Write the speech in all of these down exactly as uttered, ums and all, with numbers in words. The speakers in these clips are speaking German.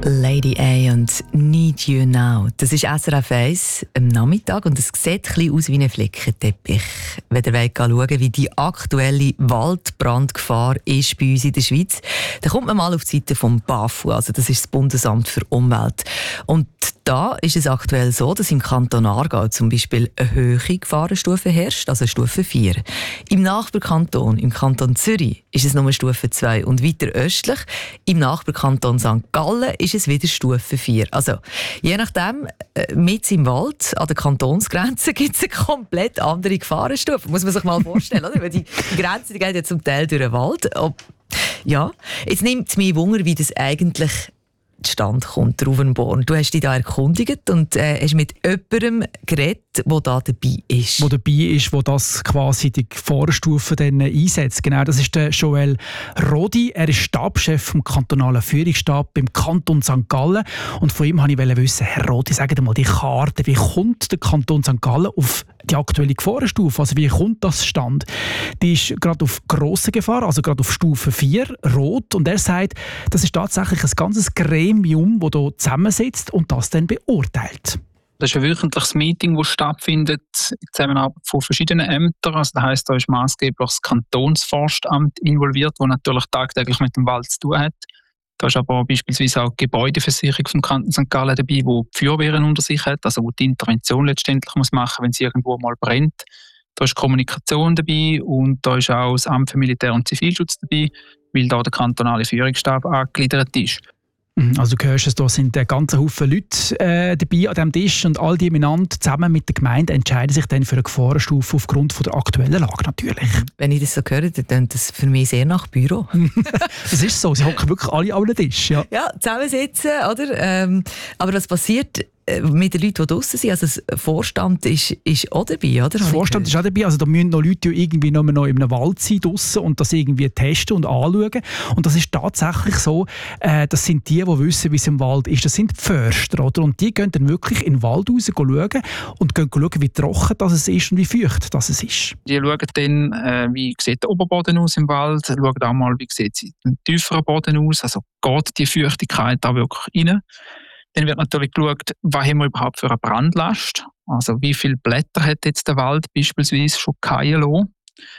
Lady A und Need You Now. Das ist S R F eins am Nachmittag und es sieht ein bisschen aus wie ein Flickenteppich. Wenn ihr wollt schauen, wie die aktuelle Waldbrandgefahr ist bei uns in der Schweiz, dann kommt man mal auf die Seite vom BAFU, also das ist das Bundesamt für Umwelt. Und da ist es aktuell so, dass im Kanton Aargau zum Beispiel eine hohe Gefahrenstufe herrscht, also Stufe vier. Im Nachbarkanton, im Kanton Zürich, ist es nur Stufe zwei und weiter östlich, im Nachbarkanton Sankt Gallen, ist es wieder Stufe vier. Also, je nachdem, äh, mit im Wald, an der Kantonsgrenze, gibt es eine komplett andere Gefahrenstufe. Muss man sich mal vorstellen, oder? Weil die, die Grenze die geht ja zum Teil durch den Wald. Ob, ja, jetzt nimmt es mich Wunder, wie das eigentlich zustande kommt, Ruvenborn. Du hast dich da erkundigt und äh, hast mit jemandem geredet, der da dabei ist. Der dabei ist, der das quasi die Gefahrenstufe dann einsetzt. Genau, das ist der Joel Rodi. Er ist Stabschef vom kantonalen Führungsstab beim Kanton Sankt Gallen. Und von ihm wollte ich wissen, Herr Rodi, sagen Sie mal die Karte, wie kommt der Kanton Sankt Gallen auf die aktuelle Gefahrenstufe? Also wie kommt das zustande? Die ist gerade auf grosse Gefahr, also gerade auf Stufe vier, rot. Und er sagt, das ist tatsächlich ein ganzes Gremium, das hier zusammensitzt und das dann beurteilt. Das ist ein wöchentliches Meeting, das stattfindet in Zusammenarbeit von verschiedenen Ämtern. Also das heisst, da ist maßgeblich das Kantonsforstamt involviert, das natürlich tagtäglich mit dem Wald zu tun hat. Da ist aber beispielsweise auch die Gebäudeversicherung vom Kanton Sankt Gallen dabei, die die Feuerwehren unter sich hat, also die die Intervention letztendlich muss machen, wenn es irgendwo mal brennt. Da ist Kommunikation dabei und da ist auch das Amt für Militär- und Zivilschutz dabei, weil da der kantonale Führungsstab angegliedert ist. Also du hörst es, da sind ein ganzer Haufen Leute äh, dabei an diesem Tisch und all die miteinander zusammen mit der Gemeinde entscheiden sich dann für eine Gefahrenstufe aufgrund von der aktuellen Lage natürlich. Wenn ich das so höre, dann klingt das für mich sehr nach Büro. Das ist so, sie hocken wirklich alle an den Tisch. Ja, ja zusammensitzen, oder? Ähm, aber was passiert mit den Leuten, die draussen sind? Also der Vorstand ist, ist auch dabei, oder? Der Vorstand ist auch dabei. Also da müssen noch Leute irgendwie noch in einem Wald sein draussen und das irgendwie testen und anschauen. Und das ist tatsächlich so, äh, das sind die, die wissen, wie es im Wald ist. Das sind die Förster, oder? Und die gehen dann wirklich in den Wald raus schauen und gehen schauen, wie trocken das ist und wie feucht das ist. Die schauen dann, äh, wie sieht der Oberboden aus im Wald, schauen auch mal, wie sieht es im tieferen Boden aus, also geht die Feuchtigkeit da wirklich rein. Dann wird natürlich geschaut, was haben wir überhaupt für eine Brandlast. Also wie viele Blätter hat jetzt der Wald beispielsweise schon fallen lassen,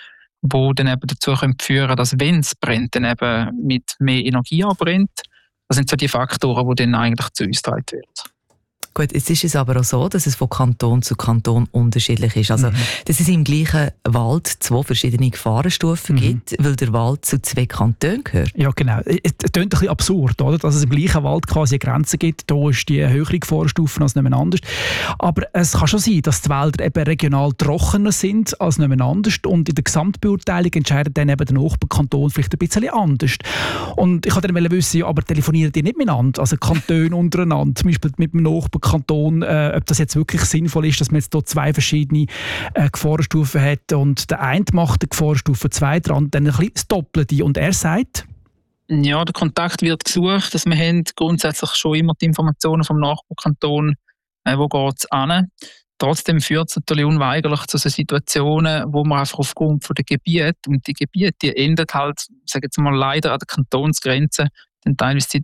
die dann eben dazu führen können, dass wenn es brennt, dann eben mit mehr Energie anbrennt. Das sind so die Faktoren, die dann eigentlich zu uns getragen werden. Gut, jetzt ist es aber auch so, dass es von Kanton zu Kanton unterschiedlich ist. Also, mhm. dass es im gleichen Wald zwei verschiedene Gefahrenstufen mhm. gibt, weil der Wald zu zwei Kantonen gehört. Ja, genau. Es klingt ein bisschen absurd, oder? Dass es im gleichen Wald quasi eine Grenze gibt. Da ist die höhere Gefahrenstufe als nicht anders. Aber es kann schon sein, dass die Wälder eben regional trockener sind als nicht anders. Und in der Gesamtbeurteilung entscheidet dann eben der Nachbarkanton vielleicht ein bisschen anders. Und ich wollte dann wissen, ja, aber telefonieren die nicht miteinander? Also Kantone untereinander, zum Beispiel mit dem Nachbarkanton. Kanton, äh, ob das jetzt wirklich sinnvoll ist, dass man jetzt hier zwei verschiedene äh, Gefahrenstufen hat und der eine macht die Gefahrenstufe zwei dran, dann ein bisschen das Doppelte. Und er sagt? Ja, der Kontakt wird gesucht, dass wir haben grundsätzlich schon immer die Informationen vom Nachbarkanton, äh, wo geht es hin. Trotzdem führt es natürlich unweigerlich zu so Situationen, wo man einfach aufgrund von der Gebiete, und die Gebiete, die enden halt, sagen wir mal, leider an der Kantonsgrenze, dann teilweise